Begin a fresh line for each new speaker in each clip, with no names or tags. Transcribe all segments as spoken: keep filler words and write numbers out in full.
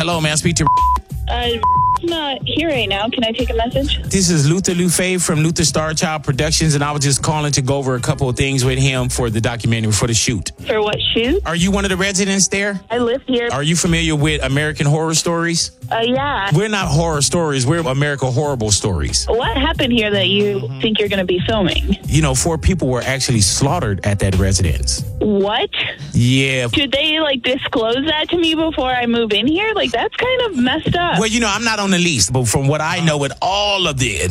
Hello, may I speak to...
Uh, not here right now. Can I take a message?
This is Luther Lufe from Luther Starchild Productions, and I was just calling to go over a couple of things with him for the documentary, for the shoot.
For what shoot?
Are you one of the residents there?
I live here.
Are you familiar with American Horror Stories?
Uh, yeah.
We're not horror stories. We're American Horrible Stories.
What happened here that you mm-hmm. think you're going to be filming?
You know, four people were actually slaughtered at that residence.
What?
Yeah.
Should they, like, disclose that to me before I move in here? Like, that's kind of messed up.
Well, you know, I'm not on the lease, but from what I know with all of the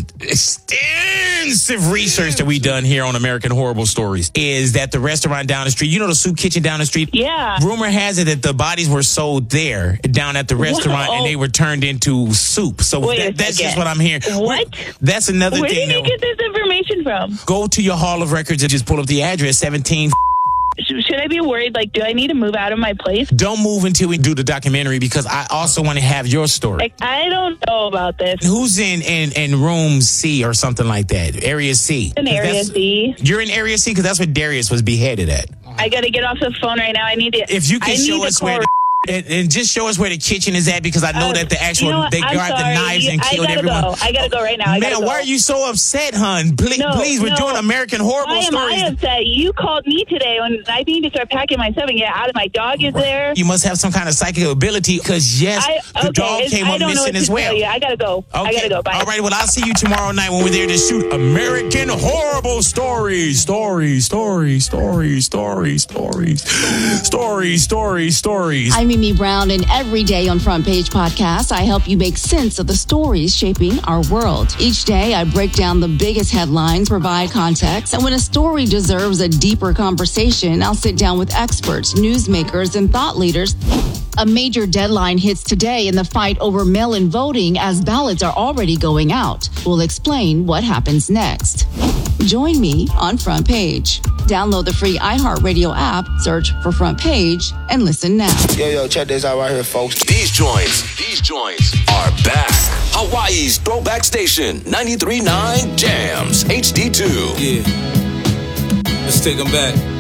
extensive research that we've done here on American Horrible Stories is that the restaurant down the street, you know the soup kitchen down the street?
Yeah.
Rumor has it that the bodies were sold there down at the restaurant Whoa. and they were turned into soup. So that, that's just what I'm hearing.
What?
That's another
Where
thing.
Where did you get this information from?
Go to your Hall of Records and just pull up the address, seventeen...
Should I be worried? Like, do I need to move out of my place?
Don't move until we do the documentary because I also want to have your story.
Like, I don't know about this.
Who's in, in, in room C or something like that? Area C.
In Area C.
You're in Area C because that's where Darius was beheaded at.
I got to get off the phone right now. I need to.
If you can
I
show us where... And, and just show us where the kitchen is at because I know uh, that the actual, you know they grabbed the knives you, and killed
I
everyone.
Go. I gotta go right now. I
Man,
go.
why are you so upset, hun? Please,
no,
please we're
no.
doing American Horrible
why
Stories.
Why am I upset? You called me today when I need to start packing my stuff and get out of my dog is there.
You must have some kind of psychic ability because, yes, I, okay, the dog came up missing as well.
I gotta go. Okay. I gotta go. Bye.
All right, well, I'll see you tomorrow night when we're there to shoot American Horrible Stories. Stories, stories, stories, stories, stories, stories, stories, stories.
I'm Mimi Brown, and every day on Front Page Podcast, I help you make sense of the stories shaping our world. Each day, I break down the biggest headlines, provide context, and when a story deserves a deeper conversation, I'll sit down with experts, newsmakers, and thought leaders. A major deadline hits today in the fight over mail-in voting as ballots are already going out. We'll explain what happens next. Join me on Front Page. Download the free iHeartRadio app, search for Front Page, and listen now.
Yo, yo, check this out right here, folks.
These joints, these joints are back. Hawaii's throwback station, ninety-three point nine Jams, H D two.
Yeah. Let's take them back.